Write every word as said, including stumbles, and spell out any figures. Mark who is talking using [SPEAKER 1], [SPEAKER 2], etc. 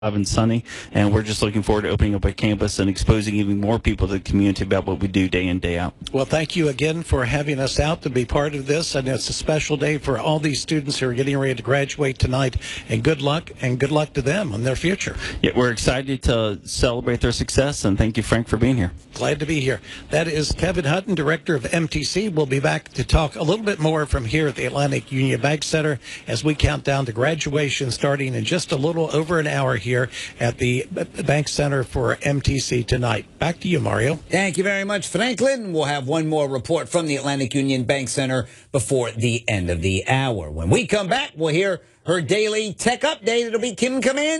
[SPEAKER 1] and sunny, and we're just looking forward to opening up a campus and exposing even more people to the community about what we do day in, day out.
[SPEAKER 2] Well, thank you again for having us out to be part of this, and it's a special day for all these students who are getting ready to graduate tonight, and good luck, and good luck to them and their future.
[SPEAKER 1] Yeah, we're excited to celebrate their success, and thank you, Frank, for being here.
[SPEAKER 2] Glad to be here. That is Kevin Hutton, Director of M T C. We'll be back to talk a little bit more from here at the Atlantic Union Bank Center as we count down to graduation starting in just a little over an hour here at the Bank Center for M T C tonight. Back to you, Mario.
[SPEAKER 3] Thank you very much, Franklin. We'll have one more report from the Atlantic Union Bank Center before the end of the hour. When we come back, we'll hear her daily tech update. It'll be Kim Command.